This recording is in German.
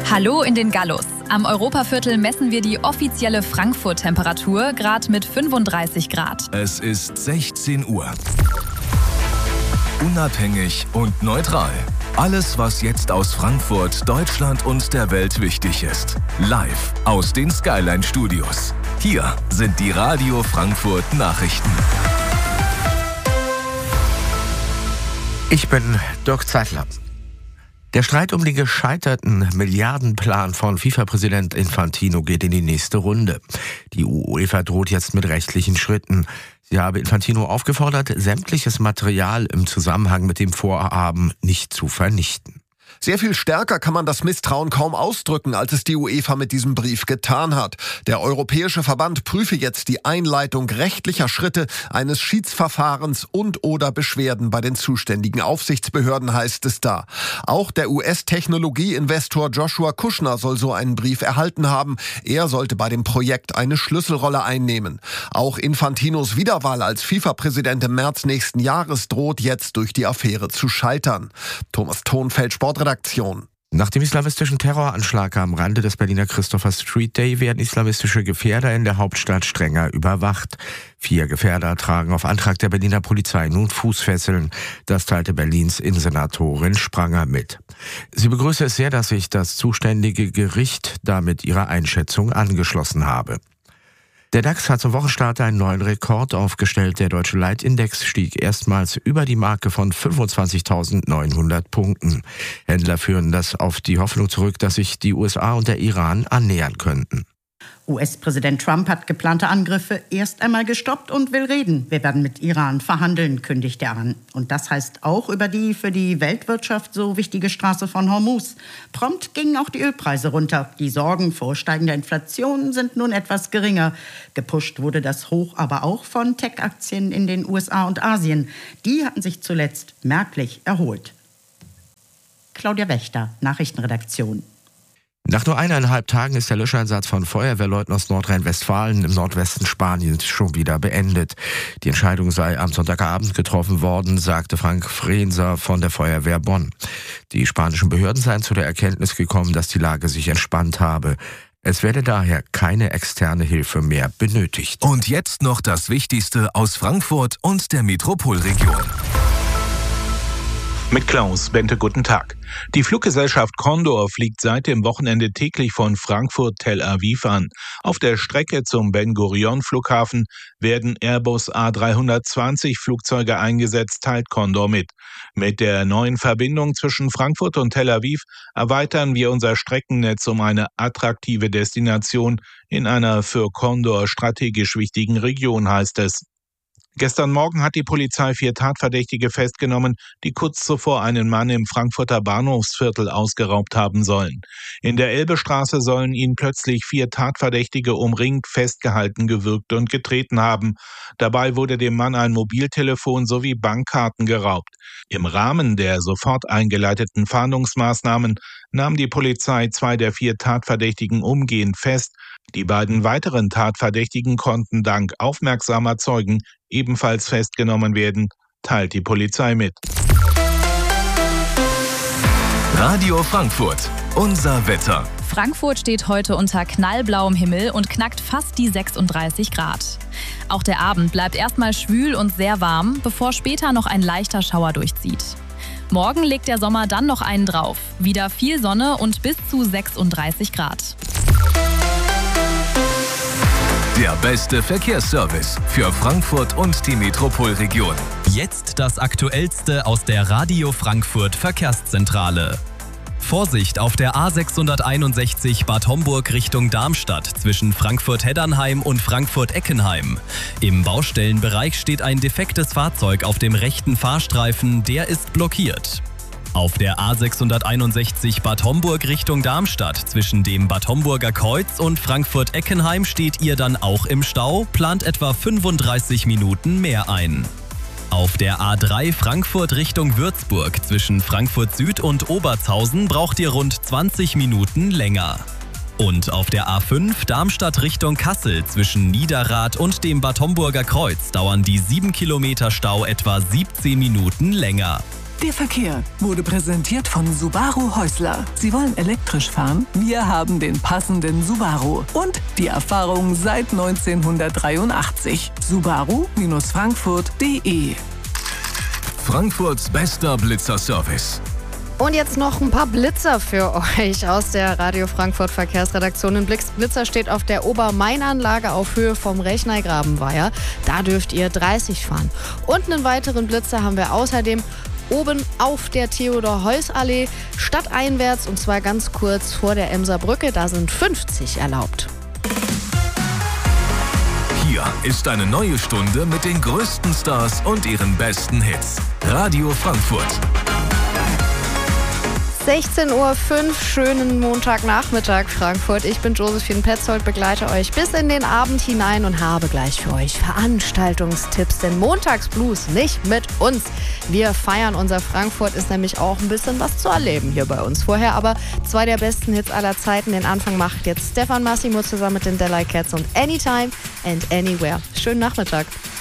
Hallo in den Gallus. Am Europaviertel messen wir die offizielle Frankfurt-Temperatur, gerade mit 35 Grad. Es ist 16 Uhr. Unabhängig und neutral. Alles, was jetzt aus Frankfurt, Deutschland und der Welt wichtig ist. Live aus den Skyline-Studios. Hier sind die Radio Frankfurt Nachrichten. Ich bin Dirk Zeitler. Der Streit um den gescheiterten Milliardenplan von FIFA-Präsident Infantino geht in die nächste Runde. Die UEFA droht jetzt mit rechtlichen Schritten. Sie habe Infantino aufgefordert, sämtliches Material im Zusammenhang mit dem Vorhaben nicht zu vernichten. Sehr viel stärker kann man das Misstrauen kaum ausdrücken, als es die UEFA mit diesem Brief getan hat. Der Europäische Verband prüfe jetzt die Einleitung rechtlicher Schritte eines Schiedsverfahrens und/oder Beschwerden bei den zuständigen Aufsichtsbehörden, heißt es da. Auch der US-Technologie-Investor Joshua Kushner soll so einen Brief erhalten haben. Er sollte bei dem Projekt eine Schlüsselrolle einnehmen. Auch Infantinos Wiederwahl als FIFA-Präsident im März nächsten Jahres droht jetzt durch die Affäre zu scheitern. Thomas Thonfeld, Sportredaktion. Nach dem islamistischen Terroranschlag am Rande des Berliner Christopher Street Day werden islamistische Gefährder in der Hauptstadt strenger überwacht. 4 Gefährder tragen auf Antrag der Berliner Polizei nun Fußfesseln. Das teilte Berlins Innensenatorin Spranger mit. Sie begrüße es sehr, dass sich das zuständige Gericht damit ihrer Einschätzung angeschlossen habe. Der DAX hat zum Wochenstart einen neuen Rekord aufgestellt. Der deutsche Leitindex stieg erstmals über die Marke von 25.900 Punkten. Händler führen das auf die Hoffnung zurück, dass sich die USA und der Iran annähern könnten. US-Präsident Trump hat geplante Angriffe erst einmal gestoppt und will reden. Wir werden mit Iran verhandeln, kündigt er an. Und das heißt auch über die für die Weltwirtschaft so wichtige Straße von Hormuz. Prompt gingen auch die Ölpreise runter. Die Sorgen vor steigender Inflation sind nun etwas geringer. Gepusht wurde das Hoch aber auch von Tech-Aktien in den USA und Asien. Die hatten sich zuletzt merklich erholt. Claudia Wächter, Nachrichtenredaktion. Nach nur 1,5 Tagen ist der Löscheinsatz von Feuerwehrleuten aus Nordrhein-Westfalen im Nordwesten Spaniens schon wieder beendet. Die Entscheidung sei am Sonntagabend getroffen worden, sagte Frank Frenser von der Feuerwehr Bonn. Die spanischen Behörden seien zu der Erkenntnis gekommen, dass die Lage sich entspannt habe. Es werde daher keine externe Hilfe mehr benötigt. Und jetzt noch das Wichtigste aus Frankfurt und der Metropolregion. Mit Klaus Bente, guten Tag. Die Fluggesellschaft Condor fliegt seit dem Wochenende täglich von Frankfurt Tel Aviv an. Auf der Strecke zum Ben-Gurion-Flughafen werden Airbus A320 Flugzeuge eingesetzt, teilt Condor mit. Mit der neuen Verbindung zwischen Frankfurt und Tel Aviv erweitern wir unser Streckennetz um eine attraktive Destination in einer für Condor strategisch wichtigen Region, heißt es. Gestern Morgen hat die Polizei 4 Tatverdächtige festgenommen, die kurz zuvor einen Mann im Frankfurter Bahnhofsviertel ausgeraubt haben sollen. In der Elbestraße sollen ihn plötzlich 4 Tatverdächtige umringt, festgehalten, gewürgt und getreten haben. Dabei wurde dem Mann ein Mobiltelefon sowie Bankkarten geraubt. Im Rahmen der sofort eingeleiteten Fahndungsmaßnahmen nahm die Polizei 2 der 4 Tatverdächtigen umgehend fest. Die beiden weiteren Tatverdächtigen konnten dank aufmerksamer Zeugen ebenfalls festgenommen werden, teilt die Polizei mit. Radio Frankfurt, unser Wetter. Frankfurt steht heute unter knallblauem Himmel und knackt fast die 36 Grad. Auch der Abend bleibt erstmal schwül und sehr warm, bevor später noch ein leichter Schauer durchzieht. Morgen legt der Sommer dann noch einen drauf. Wieder viel Sonne und bis zu 36 Grad. Der beste Verkehrsservice für Frankfurt und die Metropolregion. Jetzt das Aktuellste aus der Radio Frankfurt Verkehrszentrale. Vorsicht auf der A661 Bad Homburg Richtung Darmstadt zwischen Frankfurt-Heddernheim und Frankfurt-Eckenheim. Im Baustellenbereich steht ein defektes Fahrzeug auf dem rechten Fahrstreifen, der ist blockiert. Auf der A661 Bad Homburg Richtung Darmstadt zwischen dem Bad Homburger Kreuz und Frankfurt-Eckenheim steht ihr dann auch im Stau, plant etwa 35 Minuten mehr ein. Auf der A3 Frankfurt Richtung Würzburg zwischen Frankfurt Süd und Obertshausen braucht ihr rund 20 Minuten länger. Und auf der A5 Darmstadt Richtung Kassel zwischen Niederrad und dem Bad Homburger Kreuz dauern die 7 Kilometer Stau etwa 17 Minuten länger. Der Verkehr wurde präsentiert von Subaru Häusler. Sie wollen elektrisch fahren? Wir haben den passenden Subaru. Und die Erfahrung seit 1983. Subaru-Frankfurt.de. Frankfurts bester Blitzerservice. Und jetzt noch ein paar Blitzer für euch aus der Radio Frankfurt Verkehrsredaktion. Ein Blitzer steht auf der Obermainanlage auf Höhe vom Rechneigrabenweiher. Da dürft ihr 30 fahren. Und einen weiteren Blitzer haben wir außerdem oben auf der Theodor-Heuss-Allee stadteinwärts, und zwar ganz kurz vor der Emser Brücke. Da sind 50 erlaubt. Hier ist eine neue Stunde mit den größten Stars und ihren besten Hits. Radio Frankfurt. 16:05 Uhr, schönen Montagnachmittag Frankfurt. Ich bin Josephine Petzold, begleite euch bis in den Abend hinein und habe gleich für euch Veranstaltungstipps. Denn Montagsblues nicht mit uns. Wir feiern unser Frankfurt, ist nämlich auch ein bisschen was zu erleben hier bei uns. Vorher aber 2 der besten Hits aller Zeiten. Den Anfang macht jetzt Stefan Massimo zusammen mit den Delay Cats und Anytime and Anywhere. Schönen Nachmittag.